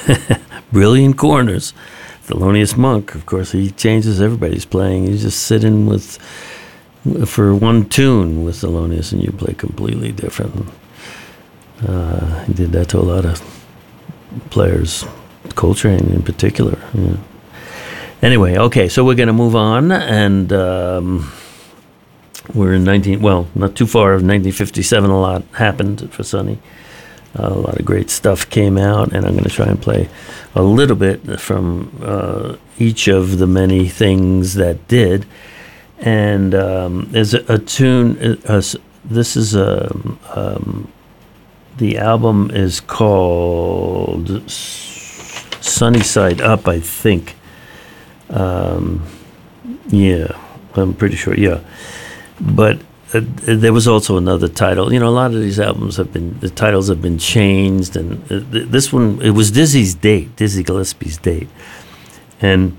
Brilliant corners. Thelonious Monk, of course, he changes everybody's playing. You just sit in for one tune with Thelonious, and you play completely different. He did that to a lot of players, Coltrane in particular. Yeah. Anyway, okay, so we're going to move on, and we're in not too far of 1957. A lot happened for Sonny. A lot of great stuff came out, and I'm going to try and play a little bit from each of the many things that did. And there's a tune. This is the album is called Sunny Side Up, I think. Yeah, I'm pretty sure. Yeah, but there was also another title. You know, a lot of these albums the titles have been changed, and this one, it was Dizzy Gillespie's date, and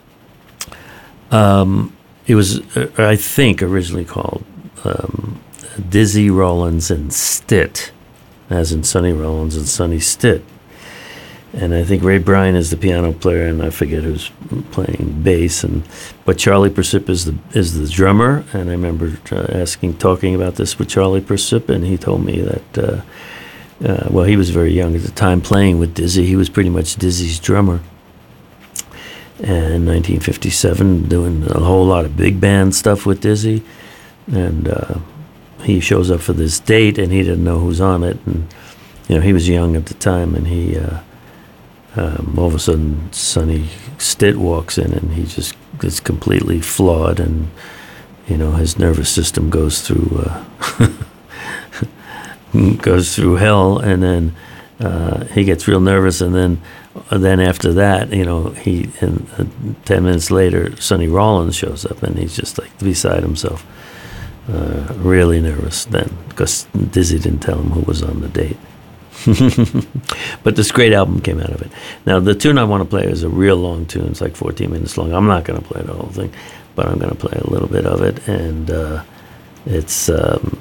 it was, I think, originally called Dizzy Rollins and Stitt, as in Sonny Rollins and Sonny Stitt. And I think Ray Bryan is the piano player, and I forget who's playing bass. But Charlie Persip is the drummer. And I remember talking about this with Charlie Persip, and he told me that he was very young at the time playing with Dizzy. He was pretty much Dizzy's drummer. And in 1957, doing a whole lot of big band stuff with Dizzy, and he shows up for this date, and he didn't know who's on it, and he was young at the time, and he. All of a sudden, Sonny Stitt walks in, and he just gets completely flawed, and his nervous system goes through hell, and then he gets real nervous, and then after that, 10 minutes later, Sonny Rollins shows up, and he's just like beside himself, really nervous then, because Dizzy didn't tell him who was on the date. But this great album came out of it. Now, the tune I want to play is a real long tune. It's like 14 minutes long. I'm not going to play the whole thing, but I'm going to play a little bit of it, and it's